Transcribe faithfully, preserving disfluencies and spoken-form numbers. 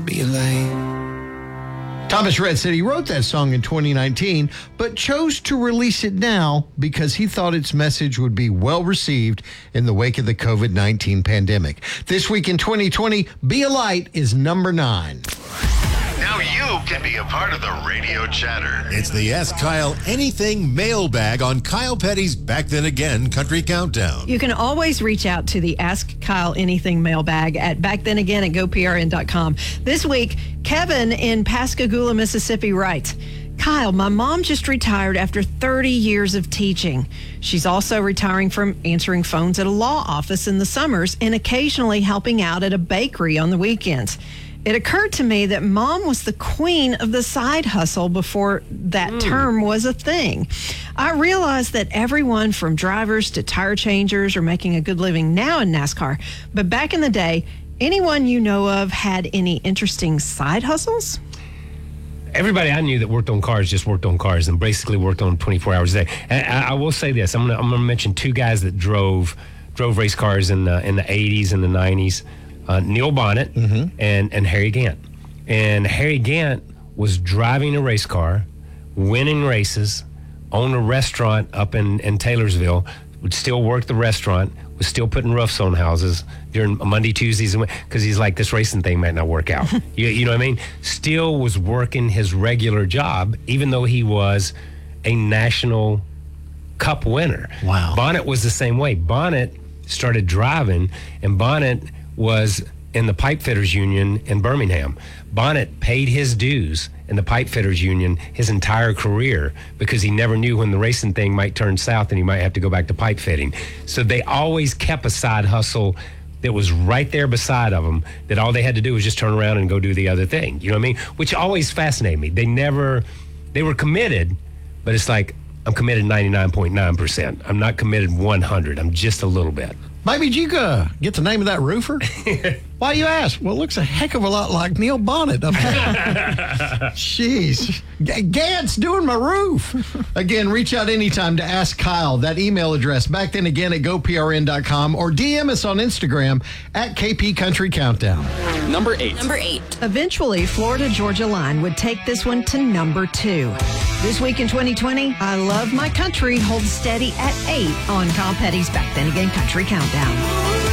be late. Thomas Rhett said he wrote that song in twenty nineteen, but chose to release it now because he thought its message would be well received in the wake of the covid nineteen pandemic. This week in twenty twenty, Be a Light is number nine. Now you can be a part of the radio chatter. It's the Ask Kyle Anything mailbag on Kyle Petty's Back Then Again Country Countdown. You can always reach out to the Ask Kyle Anything mailbag at back then again at go p r n dot com. This week, Kevin in Pascagoula, Mississippi writes, Kyle, my mom just retired after thirty years of teaching. She's also retiring from answering phones at a law office in the summers and occasionally helping out at a bakery on the weekends. It occurred to me that mom was the queen of the side hustle before that mm. term was a thing. I realized that everyone from drivers to tire changers are making a good living now in NASCAR. But back in the day, anyone you know of had any interesting side hustles? Everybody I knew that worked on cars just worked on cars and basically worked on twenty-four hours a day. And I, I will say this. I'm going to I'm gonna mention two guys that drove drove race cars in the, in the eighties and the nineties. Uh, Neil Bonnet mm-hmm. and, and Harry Gant. And Harry Gant was driving a race car, winning races, owned a restaurant up in, in Taylorsville, would still work the restaurant, was still putting roofs on houses during Monday, Tuesdays, because he's like, this racing thing might not work out. you, you know what I mean? Still was working his regular job, even though he was a national cup winner. Wow. Bonnet was the same way. Bonnet started driving, and Bonnet was in the pipe fitters union in Birmingham. Bonnet paid his dues in the pipe fitters union his entire career because he never knew when the racing thing might turn south and he might have to go back to pipe fitting. So they always kept a side hustle that was right there beside of them, that all they had to do was just turn around and go do the other thing. You know what I mean? Which always fascinated me. They never, they were committed, but it's like, I'm committed ninety-nine point nine percent. I'm not committed one hundred. I'm just a little bit. Maybe you uh, get the name of that roofer? Why you ask? Well, it looks a heck of a lot like Neil Bonnet up there. Jeez. G- Gant's doing my roof. Again, reach out anytime to ask Kyle. That email address, back then again at go p r n dot com, or D M us on Instagram at K P Country Countdown. Number eight. Number eight. Eventually, Florida-Georgia Line would take this one to number two. This week in twenty twenty, I Love My Country holds steady at eight on Kyle Petty's Back Then Again Country Countdown.